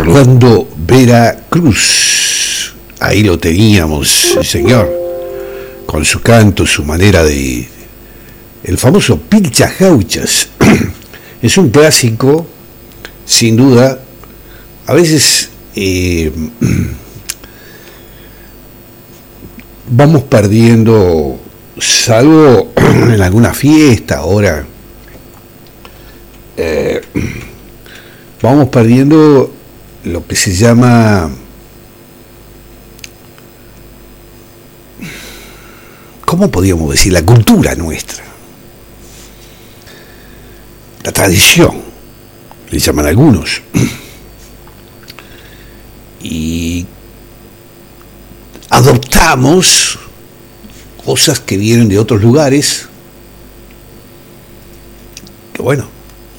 Orlando Vera Cruz. Ahí lo teníamos, sí, señor, con su canto, su manera de... el famoso Pilchas Gauchas. Es un clásico, sin duda. A veces vamos perdiendo, salvo en alguna fiesta ahora, vamos perdiendo lo que se llama, ¿cómo podríamos decir? La cultura nuestra, la tradición, le llaman algunos. Y adoptamos cosas que vienen de otros lugares, que bueno,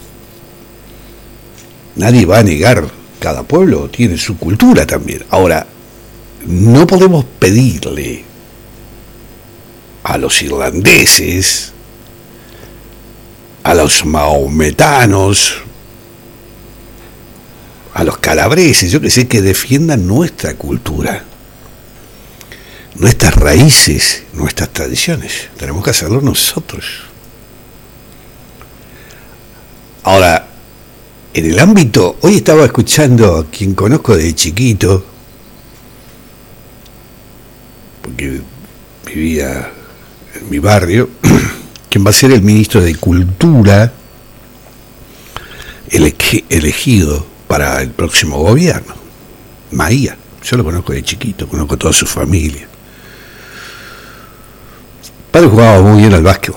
nadie va a negar, cada pueblo tiene su cultura también. Ahora, no podemos pedirle a los irlandeses, a los mahometanos, a los calabreses, yo que sé, que defiendan nuestra cultura, nuestras raíces, nuestras tradiciones. Tenemos que hacerlo nosotros. Ahora, en el ámbito, hoy estaba escuchando a quien conozco de chiquito, porque vivía en mi barrio, quien va a ser el ministro de Cultura elegido para el próximo gobierno, Maía. Yo lo conozco de chiquito, conozco toda su familia. Padre jugaba muy bien al básquetbol.